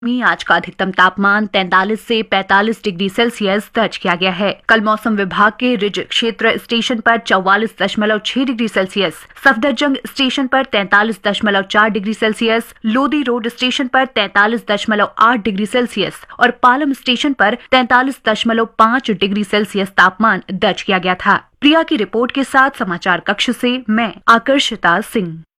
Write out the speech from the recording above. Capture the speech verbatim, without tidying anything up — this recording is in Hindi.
में आज का अधिकतम तापमान तैंतालीस से पैंतालीस डिग्री सेल्सियस दर्ज किया गया है। कल मौसम विभाग के रिज क्षेत्र स्टेशन पर चौवालीस दशमलव छह डिग्री सेल्सियस, सफदरजंग स्टेशन पर तैंतालीस दशमलव चार degree Celsius, Lodhi road station पर तैंतालीस दशमलव आठ डिग्री सेल्सियस और पालम स्टेशन पर तैंतालीस दशमलव पाँच डिग्री सेल्सियस तापमान दर्ज किया गया था। प्रिया की रिपोर्ट के साथ समाचार कक्ष से मैं आकर्षिता सिंह।